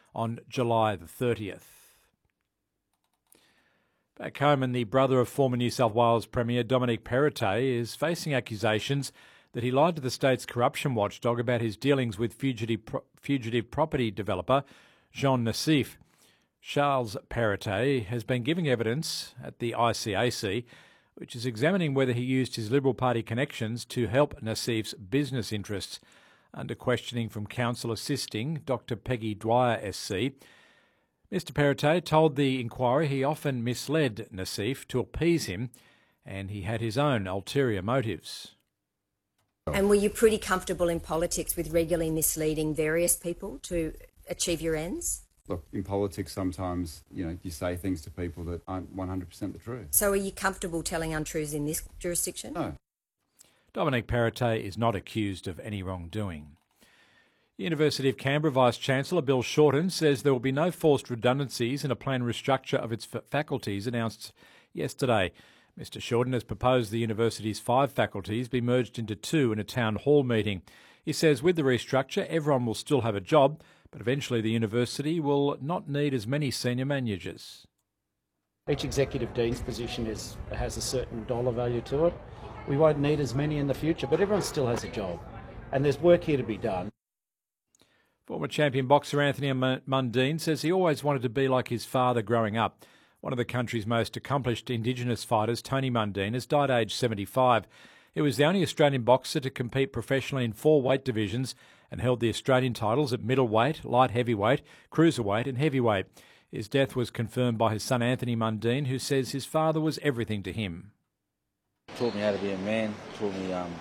on July the 30th. Back home, and the brother of former New South Wales Premier Dominic Perrottet is facing accusations that he lied to the state's corruption watchdog about his dealings with fugitive property developer Jean Nassif. Charles Perrottet has been giving evidence at the ICAC, which is examining whether he used his Liberal Party connections to help Nassif's business interests. Under questioning from counsel assisting Dr Peggy Dwyer SC, Mr Perrottet told the inquiry he often misled Nassif to appease him, and he had his own ulterior motives. And were you pretty comfortable in politics with regularly misleading various people to achieve your ends? Look, in politics sometimes, you say things to people that aren't 100% the truth. So are you comfortable telling untruths in this jurisdiction? No. Dominic Perrottet is not accused of any wrongdoing. University of Canberra Vice-Chancellor Bill Shorten says there will be no forced redundancies in a planned restructure of its faculties announced yesterday. Mr Shorten has proposed the university's 5 faculties be merged into 2 in a town hall meeting. He says with the restructure, everyone will still have a job, but eventually the university will not need as many senior managers. Each executive dean's position has a certain dollar value to it. We won't need as many in the future, but everyone still has a job, and there's work here to be done. Former champion boxer Anthony Mundine says he always wanted to be like his father growing up. One of the country's most accomplished Indigenous fighters, Tony Mundine, has died aged 75. He was the only Australian boxer to compete professionally in 4 weight divisions and held the Australian titles at middleweight, light heavyweight, cruiserweight and heavyweight. His death was confirmed by his son Anthony Mundine, who says his father was everything to him. Taught me how to be a man, taught me to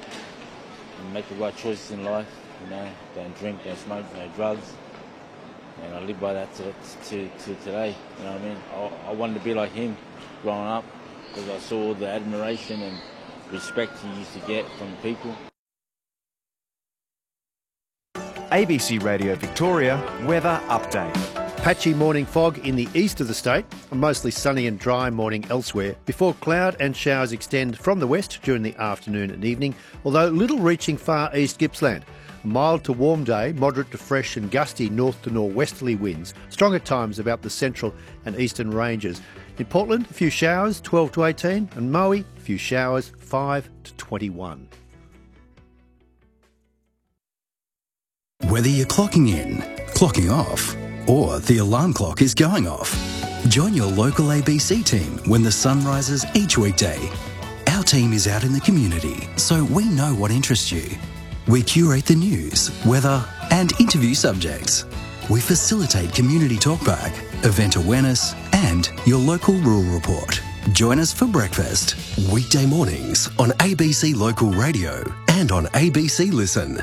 make the right choices in life, don't drink, don't smoke, no drugs. And I live by that to today, you know what I mean? I wanted to be like him growing up because I saw the admiration and respect he used to get from people. ABC Radio Victoria weather update. Patchy morning fog in the east of the state, a mostly sunny and dry morning elsewhere, before cloud and showers extend from the west during the afternoon and evening, although little reaching far east Gippsland. A mild to warm day, moderate to fresh and gusty north to northwesterly winds, strong at times about the central and eastern ranges. In Portland, a few showers, 12 to 18, and Moe, a few showers, 5 to 21. Whether you're clocking in, clocking off, or the alarm clock is going off, join your local ABC team when the sun rises each weekday. Our team is out in the community, so we know what interests you. We curate the news, weather, and interview subjects. We facilitate community talkback, event awareness, and your local rural report. Join us for breakfast, weekday mornings on ABC Local Radio and on ABC Listen.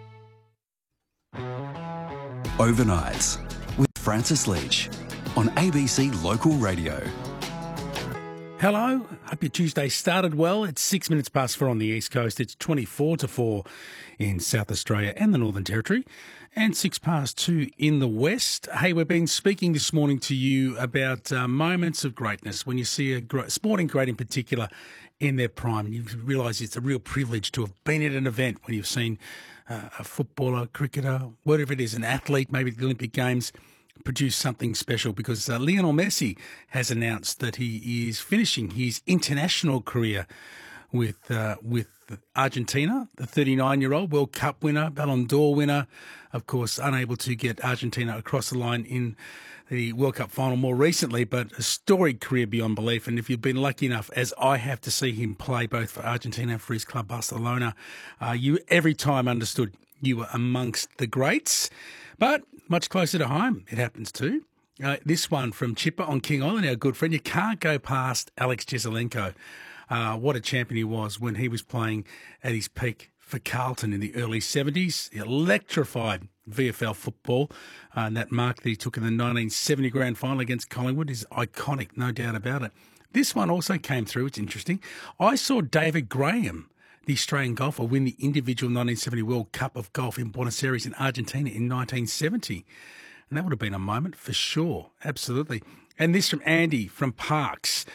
Overnights with Francis Leach on ABC Local Radio. Hello, hope your Tuesday started well. It's 6 minutes past 4 on the East Coast. It's 24 to 4 in South Australia and the Northern Territory, and 6 past 2 in the West. Hey, we've been speaking this morning to you about moments of greatness. When you see a sporting great in particular in their prime, you realise it's a real privilege to have been at an event when you've seen a footballer, cricketer, whatever it is, an athlete, maybe the Olympic Games, produce something special, because Lionel Messi has announced that he is finishing his international career with Argentina. The 39-year-old World Cup winner, Ballon d'Or winner, of course, unable to get Argentina across the line in the World Cup final more recently, but a storied career beyond belief. And if you've been lucky enough, as I have, to see him play both for Argentina and for his club Barcelona, you every time understood you were amongst the greats. But much closer to home, it happens too. This one from Chipper on King Island, our good friend. You can't go past Alex Jesaulenko. What a champion he was when he was playing at his peak for Carlton in the early 70s. He electrified VFL football, and that mark that he took in the 1970 grand final against Collingwood is iconic, no doubt about it. This one also came through. It's interesting. I saw David Graham, the Australian golfer, win the individual 1970 World Cup of Golf in Buenos Aires in Argentina in 1970. And that would have been a moment for sure. Absolutely. And this from Andy from Parkes.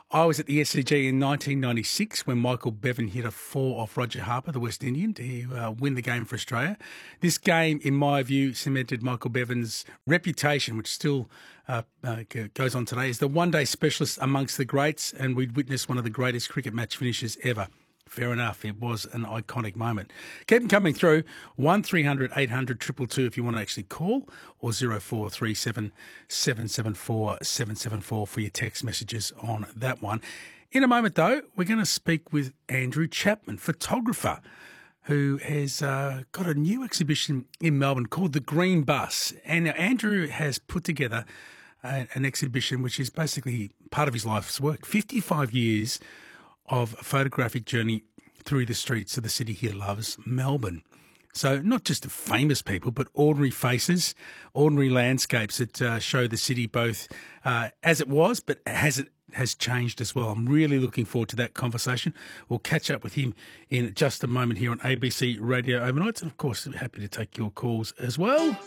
I was at the SCG in 1996 when Michael Bevan hit a 4 off Roger Harper, the West Indian, to win the game for Australia. This game, in my view, cemented Michael Bevan's reputation, which still goes on today, as the one-day specialist amongst the greats, and we'd witnessed one of the greatest cricket match finishes ever. Fair enough. It was an iconic moment. Keep them coming through. 1300 800 222 if you want to actually call, or 0437 774 774 for your text messages on that one. In a moment, though, we're going to speak with Andrew Chapman, photographer, who has got a new exhibition in Melbourne called The Green Bus. And now Andrew has put together an exhibition which is basically part of his life's work. 55 years of a photographic journey through the streets of the city he loves, Melbourne. So not just the famous people, but ordinary faces, ordinary landscapes that show the city both as it was, but as it has changed as well. I'm really looking forward to that conversation. We'll catch up with him in just a moment here on ABC Radio Overnights. And, of course, we're happy to take your calls as well.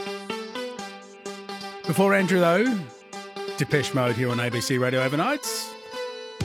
Before Andrew, though, Depeche Mode here on ABC Radio Overnights.